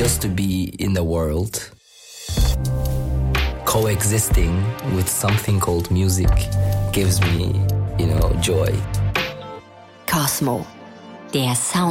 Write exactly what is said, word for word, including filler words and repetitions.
just to be in the world, coexisting with something called music gives me, you know, joy. Cosmo, der Sound.